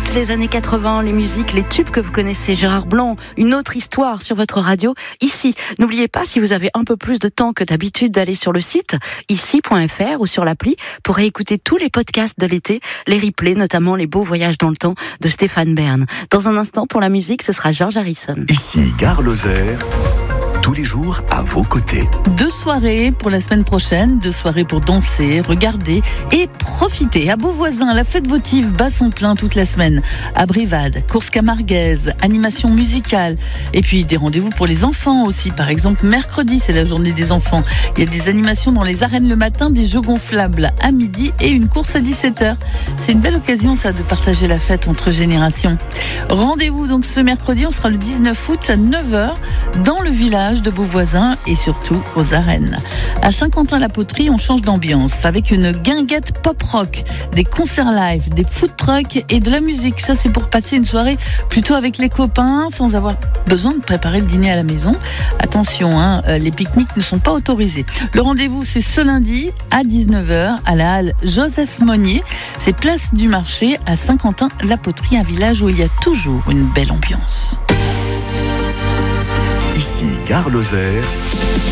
toutes les années 80, les musiques, les tubes que vous connaissez. Gérard Blanc, une autre histoire sur votre radio. Ici, n'oubliez pas, si vous avez un peu plus de temps que d'habitude, d'aller sur le site ici.fr ou sur l'appli pour réécouter tous les podcasts de l'été, les replays, notamment les beaux voyages dans le temps de Stéphane Bern. Dans un instant, pour la musique, ce sera George Harrison. Ici, Gare Lozère. Tous les jours à vos côtés. 2 soirées pour la semaine prochaine, 2 soirées pour danser, regarder et profiter. À Beauvoisin, la fête votive bat son plein toute la semaine. À Brivade, course camarguaise, animation musicale et puis des rendez-vous pour les enfants aussi. Par exemple, mercredi, c'est la journée des enfants. Il y a des animations dans les arènes le matin, des jeux gonflables à midi et une course à 17h. C'est une belle occasion ça de partager la fête entre générations. Rendez-vous donc ce mercredi, on sera le 19 août à 9h dans le village de Beauvoisin et surtout aux arènes. À Saint-Quentin-la-Poterie, on change d'ambiance avec une guinguette pop-rock, des concerts live, des food trucks et de la musique. Ça, c'est pour passer une soirée plutôt avec les copains sans avoir besoin de préparer le dîner à la maison. Attention, les pique-niques ne sont pas autorisés. Le rendez-vous, c'est ce lundi à 19h à la halle Joseph Monnier. C'est place du marché à Saint-Quentin-la-Poterie, un village où il y a toujours une belle ambiance. Ici, Gare Lozère.